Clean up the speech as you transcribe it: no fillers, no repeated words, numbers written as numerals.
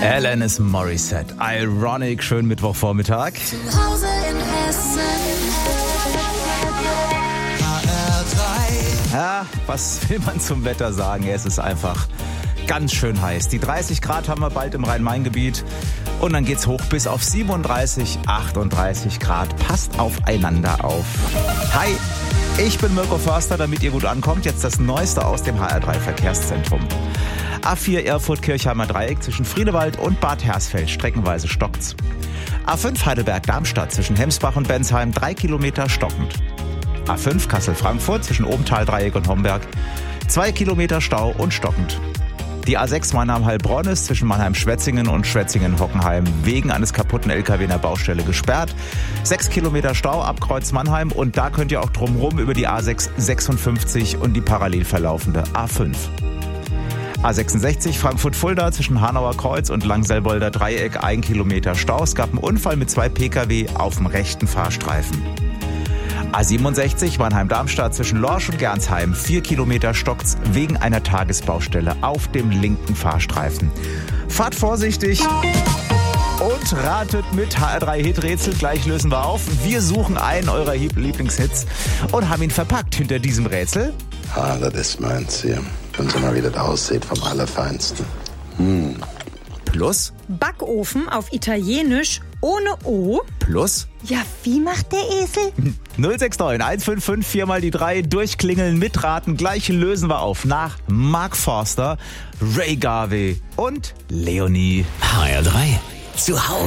Alanis Morissette, Ironic, schönen Mittwochvormittag. Zu Hause in Hessen. HR3. Ja, was will man zum Wetter sagen? Es ist einfach ganz schön heiß. Die 30 Grad haben wir bald im Rhein-Main-Gebiet und dann geht's hoch bis auf 37, 38 Grad. Passt aufeinander auf. Hi, ich bin Mirko Förster, damit ihr gut ankommt. Jetzt das Neueste aus dem HR3 Verkehrszentrum. A4 Erfurt-Kirchheimer Dreieck zwischen Friedewald und Bad Hersfeld, streckenweise stockt's. A5 Heidelberg-Darmstadt zwischen Hemsbach und Bensheim, 3 Kilometer stockend. A5 Kassel-Frankfurt zwischen Obenthal-Dreieck und Homberg, 2 Kilometer Stau und stockend. Die A6 Mannheim-Heilbronn ist zwischen Mannheim-Schwetzingen und Schwetzingen-Hockenheim wegen eines kaputten LKW in der Baustelle gesperrt. 6 Kilometer Stau ab Kreuz Mannheim und da könnt ihr auch drumherum über die A6 56 und die parallel verlaufende A5. A66 Frankfurt-Fulda zwischen Hanauer Kreuz und Langselbolder Dreieck, 1 Kilometer Stau. Es gab einen Unfall mit 2 Pkw auf dem rechten Fahrstreifen. A67 Mannheim-Darmstadt zwischen Lorsch und Gernsheim, 4 Kilometer stockt's wegen einer Tagesbaustelle auf dem linken Fahrstreifen. Fahrt vorsichtig und ratet mit HR3 Hiträtsel. Gleich lösen wir auf. Wir suchen einen eurer Lieblingshits und haben ihn verpackt hinter diesem Rätsel. Ah, das ist meins hier. Wenn Sie mal, wie das aussieht, vom Allerfeinsten. Plus? Backofen auf Italienisch ohne O. Plus? Ja, wie macht der Esel? 069 155 4 mal die 3, durchklingeln, mitraten. Gleich lösen wir auf nach Mark Forster, Ray Garvey und Leonie. HR3 zu Hause.